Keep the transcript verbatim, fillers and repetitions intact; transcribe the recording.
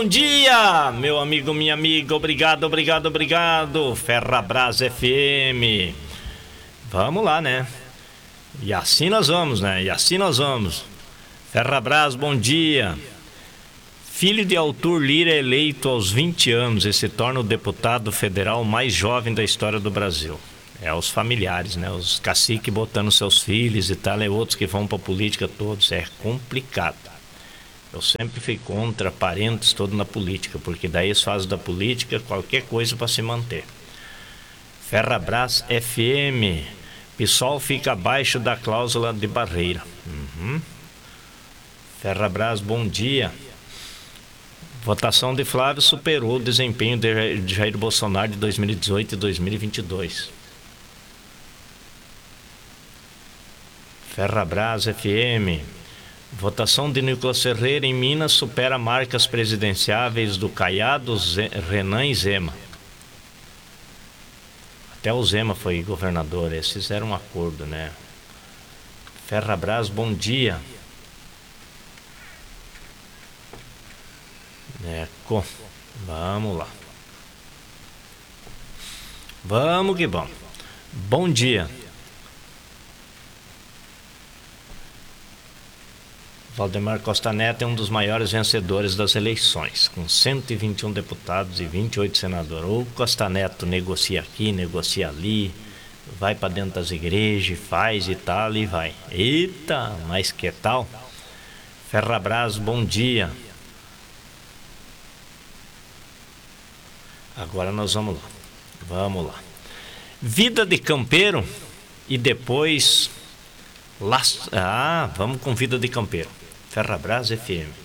bom dia, meu amigo, minha amiga, obrigado, obrigado, obrigado, Ferrabras F M. Vamos lá, né? E assim nós vamos, né? E assim nós vamos. Ferrabras, bom dia. Filho de Arthur Lira eleito aos vinte anos e se torna o deputado federal mais jovem da história do Brasil. É os familiares, né? Os caciques botando seus filhos e tal, e outros que vão pra política todos. É complicado. Eu sempre fui contra parentes todos na política, porque daí eles fazem da política qualquer coisa para se manter. Ferrabras F M. PSOL fica abaixo da cláusula de barreira. Uhum. Ferrabras, bom dia. Votação de Flávio superou o desempenho de Jair Bolsonaro de dois mil e dezoito e dois mil e vinte e dois. Ferrabras F M. Votação de Nicolas Ferreira em Minas supera marcas presidenciáveis do Caiado, Zé, Renan e Zema. Até o Zema foi governador, eles fizeram um acordo, né? Ferrabras, bom dia. Eco, vamos lá. Vamos que vamos. Bom dia. Valdemar Costa Neto é um dos maiores vencedores das eleições, com cento e vinte e um deputados e vinte e oito senadores. O Costa Neto negocia aqui, negocia ali, vai para dentro das igrejas, faz e tal e vai. Eita, mas que tal? Ferrabras, bom dia. Agora nós vamos lá. Vamos lá. Vida de campeiro e depois... Ah, vamos com vida de campeiro. Ferrabras F M.